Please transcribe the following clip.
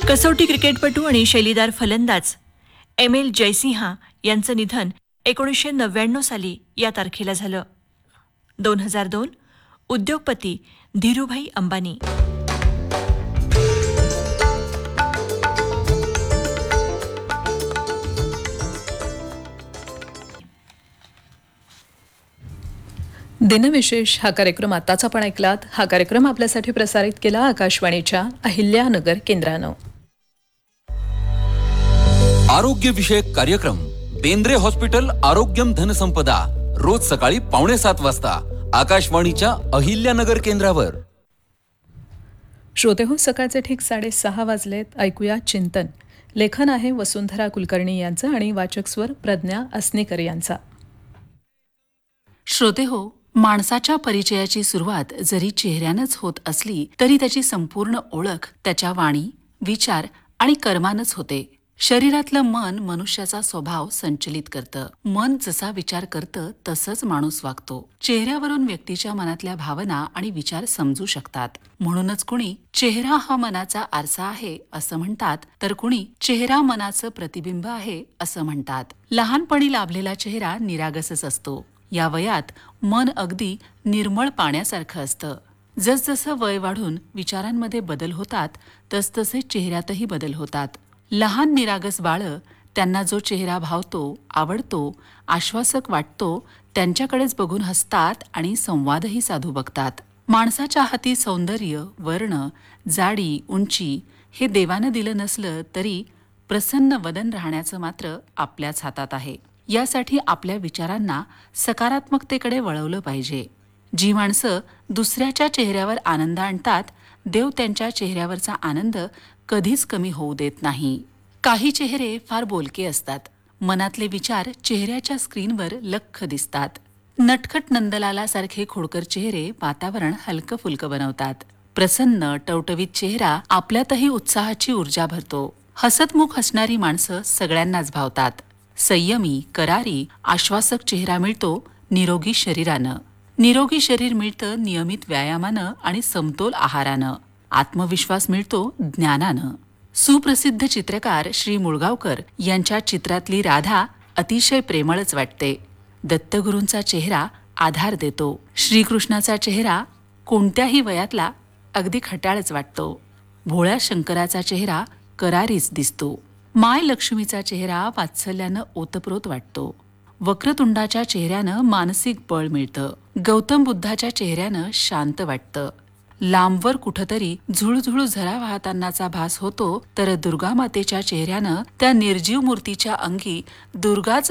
कसोटी क्रिकेटपटू आणि शैलीदार फलंदाज एम.एल. जयसिंहा यांचं निधन 1999 साली या तारखेला झालं. 2002 उद्योगपती धीरूभाई अंबानी. दिनविशेष हा कार्यक्रम आताच आपण ऐकलात. हा कार्यक्रम आपल्यासाठी प्रसारित केला आकाशवाणीच्या अहिल्यानगर केंद्रानं. आरोग्य विषयक कार्यक्रम बेंद्रे हॉस्पिटल आरोग्यम धनसंपदा रोज सकाळी 6:45 वाजता आकाशवाणीच्या अहिल्यानगर केंद्रावर. श्रोते हो, सकाळचे ठीक 6:30 वाजलेत. ऐकूया चिंतन. लेखन आहे वसुंधरा कुलकर्णी यांचं आणि वाचक स्वर प्रज्ञा असनेकर यांचा. श्रोते हो, माणसाच्या परिचयाची सुरुवात जरी चेहऱ्यानंच होत असली तरी त्याची संपूर्ण ओळख त्याच्या वाणी, विचार आणि कर्मानंच होते. शरीरातलं मन मनुष्याचा स्वभाव संचलित करतं. मन जसा विचार करतं तसंच माणूस वागतो. चेहऱ्यावरून व्यक्तीच्या मनातल्या भावना आणि विचार समजू शकतात. म्हणूनच कुणी चेहरा हा मनाचा आरसा आहे असं म्हणतात, तर कुणी चेहरा मनाचं प्रतिबिंब आहे असं म्हणतात. लहानपणी लाभलेला चेहरा निरागसच असतो. या वयात मन अगदी निर्मळ पाण्यासारखं असतं. जसजसं वय वाढून विचारांमध्ये बदल होतात तसतसे चेहऱ्यातही बदल होतात. लहान निरागस बाळं, त्यांना जो चेहरा भावतो, आवडतो, आश्वासक वाटतो त्यांच्याकडेच बघून हसतात आणि संवादही साधू बघतात. माणसाच्या हाती सौंदर्य, वर्ण, जाडी, उंची हे देवानं दिलं नसलं तरी प्रसन्न वदन राहण्याचं मात्र आपल्याच हातात आहे. यासाठी आपल्या विचारांना सकारात्मकतेकडे वळवलं पाहिजे. जी माणसं दुसऱ्याच्या चेहऱ्यावर आनंद आणतात, देव त्यांच्या चेहऱ्यावरचा आनंद कधीच कमी होऊ देत नाही. काही चेहरे फार बोलके असतात. मनातले विचार चेहऱ्याच्या स्क्रीनवर लख्ख दिसतात. नटखट नंदलालासारखे खोडकर चेहरे वातावरण हलकं फुलकं बनवतात. प्रसन्न टवटवीत चेहरा आपल्यातही उत्साहाची ऊर्जा भरतो. हसतमुख हसणारी माणसं सगळ्यांनाच भावतात. संयमी, करारी, आश्वासक चेहरा मिळतो निरोगी शरीरानं. निरोगी शरीर मिळतं नियमित व्यायामानं आणि समतोल आहारानं. आत्मविश्वास मिळतो ज्ञानानं. सुप्रसिद्ध चित्रकार श्री मुळगावकर यांच्या चित्रातली राधा अतिशय प्रेमळच वाटते. दत्तगुरूंचा चेहरा आधार देतो. श्रीकृष्णाचा चेहरा कोणत्याही वयातला अगदी खट्याळच वाटतो. भोळ्या शंकराचा चेहरा करारीच दिसतो. माय लक्ष्मीचा चेहरा वात्सल्यानं ओतप्रोत वाटतो. वक्रतुंडाच्या चेहऱ्यानं मानसिक बळ मिळतं. गौतम बुद्धाच्या चेहऱ्यानं शांत वाटतं. लांबवर कुठंतरी झुळझुळ झरा वाहतानाचा भास होतो, तर दुर्गा मातेच्या चेहऱ्यानं त्या निर्जीव मूर्तीच्या अंगी दुर्गाच